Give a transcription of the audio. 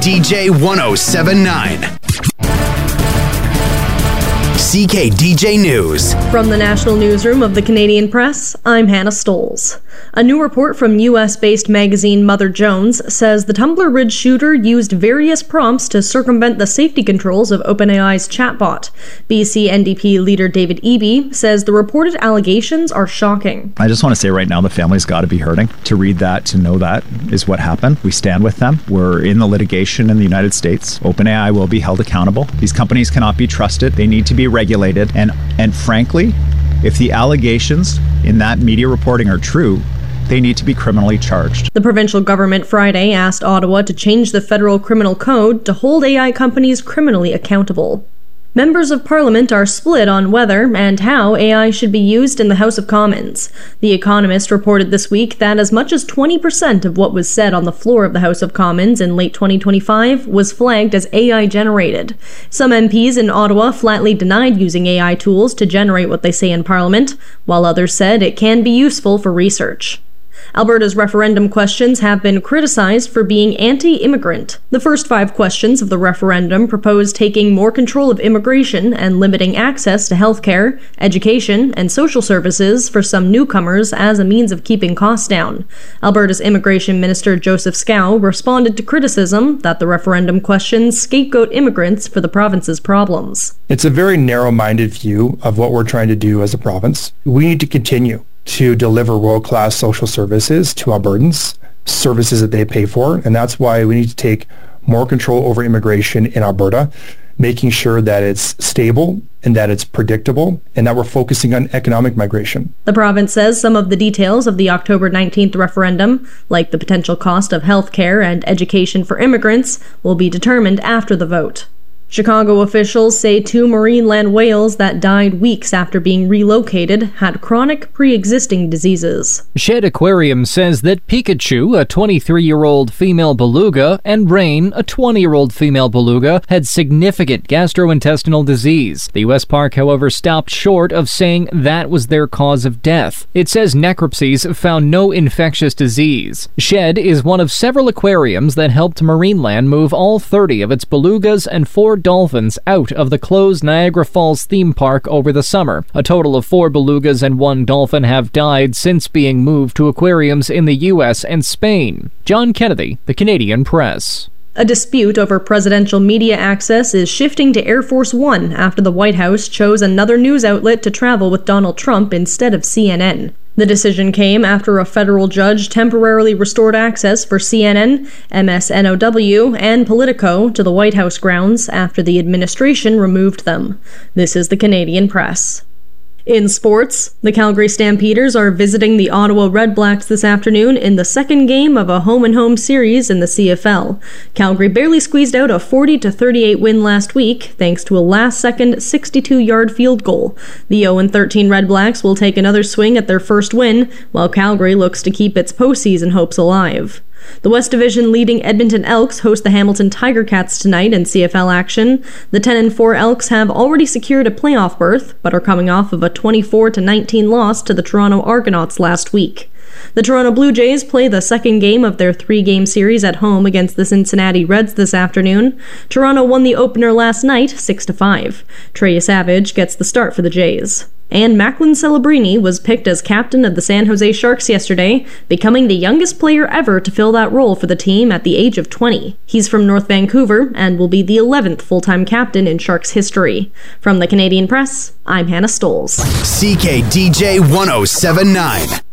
CKDJ 1079. CKDJ News. From the National Newsroom of the Canadian Press, I'm Hannah Stoles. A new report from U.S.-based magazine Mother Jones says the Tumbler Ridge shooter used various prompts to circumvent the safety controls of OpenAI's chatbot. BC NDP leader David Eby says the reported allegations are shocking. I just want to say right now the family's got to be hurting. To read that, to know that is what happened. We stand with them. We're in the litigation in the United States. OpenAI will be held accountable. These companies cannot be trusted. They need to be regulated. And frankly, if the allegations in that media reporting are true, they need to be criminally charged. The provincial government Friday asked Ottawa to change the federal criminal code to hold AI companies criminally accountable. Members of Parliament are split on whether and how AI should be used in the House of Commons. The Economist reported this week that as much as 20% of what was said on the floor of the House of Commons in late 2025 was flagged as AI-generated. Some MPs in Ottawa flatly denied using AI tools to generate what they say in Parliament, while others said it can be useful for research. Alberta's referendum questions have been criticized for being anti-immigrant. The first 5 questions of the referendum propose taking more control of immigration and limiting access to healthcare, education, and social services for some newcomers as a means of keeping costs down. Alberta's Immigration Minister Joseph Scow responded to criticism that the referendum questions scapegoat immigrants for the province's problems. It's a very narrow-minded view of what we're trying to do as a province. We need to continue to deliver world-class social services to Albertans, services that they pay for, and that's why we need to take more control over immigration in Alberta, making sure that it's stable and that it's predictable and that we're focusing on economic migration. The province says some of the details of the October 19th referendum, like the potential cost of health care and education for immigrants, will be determined after the vote. Chicago officials say 2 Marineland whales that died weeks after being relocated had chronic pre-existing diseases. Shed Aquarium says that Pikachu, a 23-year-old female beluga, and Rain, a 20-year-old female beluga, had significant gastrointestinal disease. The U.S. park, however, stopped short of saying that was their cause of death. It says necropsies found no infectious disease. Shed is one of several aquariums that helped Marineland move all 30 of its belugas and 4 dolphins out of the closed Niagara Falls theme park over the summer. A total of 4 belugas and 1 dolphin have died since being moved to aquariums in the U.S. and Spain. John Kennedy, The Canadian Press. A dispute over presidential media access is shifting to Air Force One after the White House chose another news outlet to travel with Donald Trump instead of CNN. The decision came after a federal judge temporarily restored access for CNN, MSNOW, and Politico to the White House grounds after the administration removed them. This is the Canadian Press. In sports, the Calgary Stampeders are visiting the Ottawa Redblacks this afternoon in the second game of a home-and-home series in the CFL. Calgary barely squeezed out a 40-38 win last week, thanks to a last-second 62-yard field goal. The 0-13 Redblacks will take another swing at their first win, while Calgary looks to keep its postseason hopes alive. The West Division leading Edmonton Elks host the Hamilton Tiger Cats tonight in CFL action. The 10-4 Elks have already secured a playoff berth, but are coming off of a 24-19 loss to the Toronto Argonauts last week. The Toronto Blue Jays play the second game of their 3-game series at home against the Cincinnati Reds this afternoon. Toronto won the opener last night, 6-5. Trey Savage gets the start for the Jays. And Macklin Celebrini was picked as captain of the San Jose Sharks yesterday, becoming the youngest player ever to fill that role for the team at the age of 20. He's from North Vancouver and will be the 11th full-time captain in Sharks history. From the Canadian Press, I'm Hannah Stoles. CKDJ 1079.